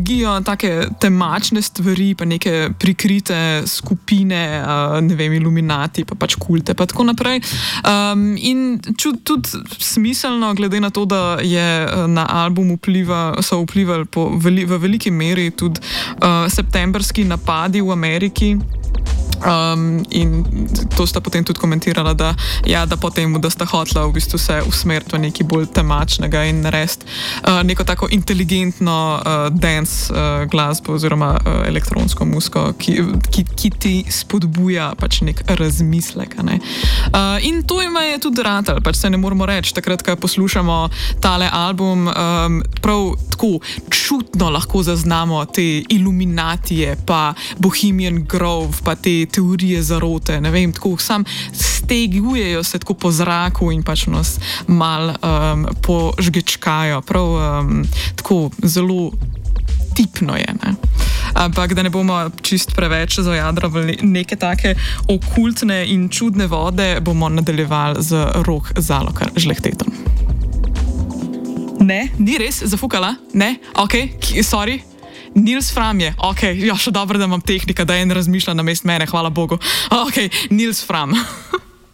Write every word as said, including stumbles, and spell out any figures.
mitologijo, take temačne stvari, pa neke prikrite skupine, uh, ne vem, iluminati, pa pač kulte, pa tako naprej. Um, in čud, tudi smiselno, glede na to, da je na album vpliva, so vplivali po veli, v veliki meri tudi uh, septembrski napadi v Ameriki. Um, in to sta potem tudi komentirala, da, ja, da potem, da sta hotela v bistvu se usmeriti v nekaj bolj temačnega in narediti uh, neko tako inteligentno uh, dance uh, glasbo oziroma uh, elektronsko muziko, ki, ki, ki ti spodbuja pač nek razmislek. Ne? Uh, in to ima je tudi ratal, pač se ne moramo reči, takrat, ko poslušamo tale album, um, prav tako čutno lahko zaznamo te iluminatije, pa Bohemian Grove, pa te teorije zarote, ne vem, tako sam stegujejo se tako po zraku in pač nas mal um, požgečkajo, prav um, tako zelo tipno je, ne. Ampak da ne bomo čist preveč zajadravali neke take okultne in čudne vode, bomo nadaljevali z Rok Zalokar Žlehtetom. Ne, ni res, zafukala? Ne? Ok, sorry. Nils Fram je, ok, ja, še dobro, da imam tehnika, da en razmišlja na mest mene, hvala Bogu. Ok, Nils Fram.